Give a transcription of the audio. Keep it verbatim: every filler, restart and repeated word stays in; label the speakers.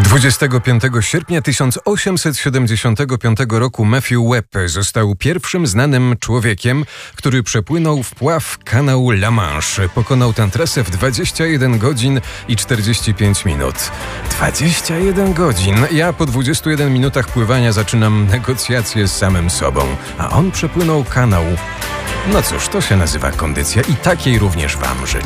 Speaker 1: dwudziestego piątego sierpnia tysiąc osiemset siedemdziesiątego piątego roku Matthew Webb został pierwszym znanym człowiekiem, który przepłynął wpław kanału La Manche. Pokonał tę trasę w dwadzieścia jeden godzin i czterdzieści pięć minut. dwadzieścia jeden godzin. Ja po dwudziestu jeden minutach pływania zaczynam negocjacje z samym sobą, a on przepłynął kanał. No cóż, to się nazywa kondycja i takiej również wam życzę.